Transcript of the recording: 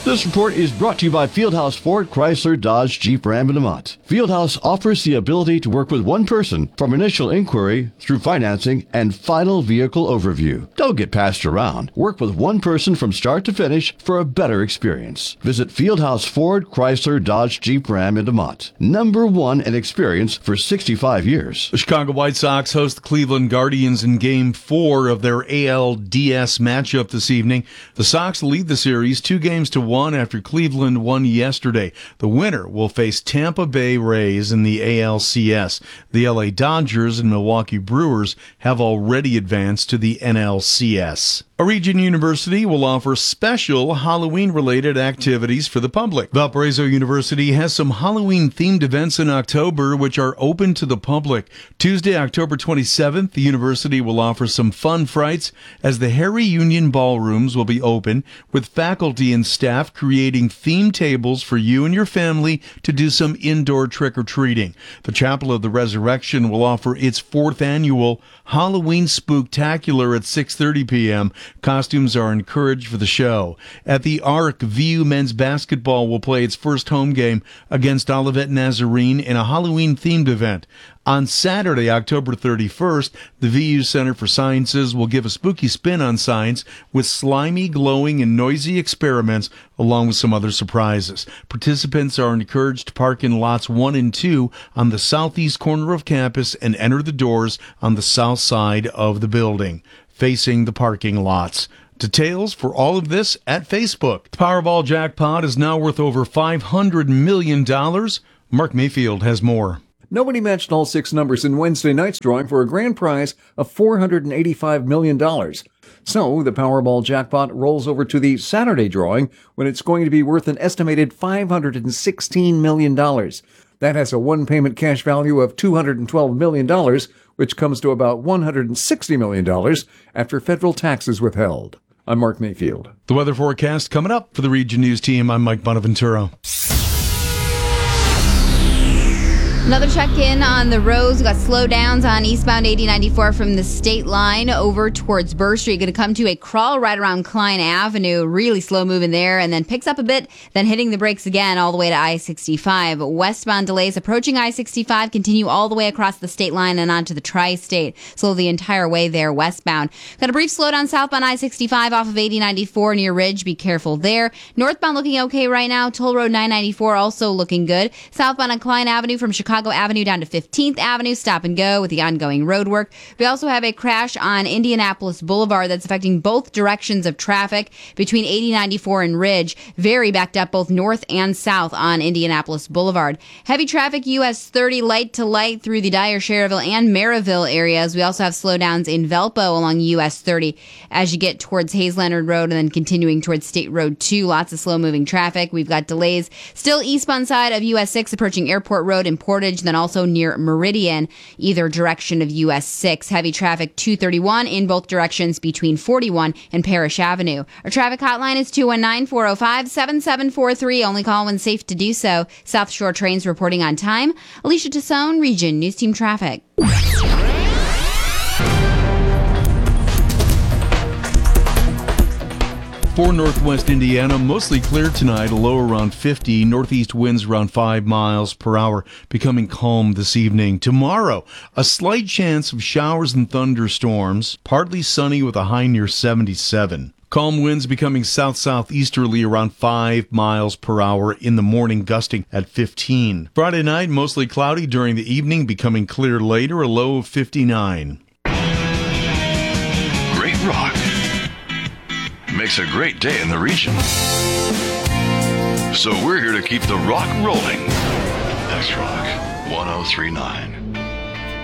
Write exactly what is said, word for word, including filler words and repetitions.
This report is brought to you by Fieldhouse Ford, Chrysler, Dodge, Jeep, Ram, and Demont. Fieldhouse offers the ability to work with one person from initial inquiry through financing and final vehicle overview. Don't get passed around. Work with one person from start to finish for a better experience. Visit Fieldhouse Ford, Chrysler, Dodge, Jeep, Ram, and Demont. Number one in experience for sixty-five years. The Chicago White Sox host the Cleveland Guardians in Game four of their A L D S matchup this evening. The Sox lead the series two games to one after Cleveland won yesterday. The winner will face Tampa Bay Rays in the A L C S. The L A Dodgers and Milwaukee Brewers have already advanced to the N L C S. A Region University will offer special Halloween-related activities for the public. Valparaiso University has some Halloween-themed events in October which are open to the public. Tuesday, October twenty-seventh, the university will offer some fun frights as the Harry Union ballrooms will be open, with faculty and staff creating themed tables for you and your family to do some indoor trick-or-treating. The Chapel of the Resurrection will offer its fourth annual Halloween Spooktacular at six thirty p.m. Costumes are encouraged for the show. At the Arc, V U men's basketball will play its first home game against Olivet Nazarene in a Halloween-themed event. On Saturday, October thirty-first, the V U Center for Sciences will give a spooky spin on science with slimy, glowing, and noisy experiments, along with some other surprises. Participants are encouraged to park in lots one and two on the southeast corner of campus and enter the doors on the south side of the building, facing the parking lots. Details for all of this at Facebook. The Powerball jackpot is now worth over five hundred million dollars. Mark Mayfield has more. Nobody matched all six numbers in Wednesday night's drawing for a grand prize of four hundred eighty-five million dollars. So the Powerball jackpot rolls over to the Saturday drawing when it's going to be worth an estimated five hundred sixteen million dollars. That has a one-payment cash value of two hundred twelve million dollars, which comes to about one hundred sixty million dollars after federal taxes withheld. I'm Mark Mayfield. The weather forecast coming up for the Region News team. I'm Mike Bonaventura. Another check-in on the roads. We've got slowdowns on eastbound eighty ninety-four from the state line over towards Burr Street. Going to come to a crawl right around Klein Avenue. Really slow moving there, and then picks up a bit, then hitting the brakes again all the way to I sixty-five. Westbound delays approaching I sixty-five continue all the way across the state line and onto the tri-state. Slow the entire way there westbound. Got a brief slowdown southbound I sixty-five off of eighty ninety-four near Ridge. Be careful there. Northbound looking okay right now. Toll Road nine ninety-four also looking good. Southbound on Klein Avenue from Chicago Avenue down to fifteenth Avenue, stop and go with the ongoing road work. We also have a crash on Indianapolis Boulevard that's affecting both directions of traffic between eighty ninety-four and Ridge. Very backed up both north and south on Indianapolis Boulevard. Heavy traffic U S thirty light to light through the Dyer, Cherville, and Maryville areas. We also have slowdowns in Valpo along U S thirty as you get towards Hayes Leonard Road and then continuing towards State Road two. Lots of slow moving traffic. We've got delays still eastbound side of U S six approaching Airport Road in Portage, then also near Meridian, either direction of U S six. Heavy traffic two thirty-one in both directions between forty-one and Parrish Avenue. Our traffic hotline is two one nine, four oh five, seven seven four three. Only call when safe to do so. South Shore trains reporting on time. Alicia Tassone, Region News Team Traffic. For northwest Indiana, mostly clear tonight, a low around fifty. Northeast winds around five miles per hour, becoming calm this evening. Tomorrow, a slight chance of showers and thunderstorms, partly sunny with a high near seventy-seven. Calm winds becoming south-southeasterly around five miles per hour in the morning, gusting at fifteen. Friday night, mostly cloudy during the evening, becoming clear later, a low of fifty-nine. Great rock makes a great day in the region. So we're here to keep the rock rolling. X-Rock one oh three point nine.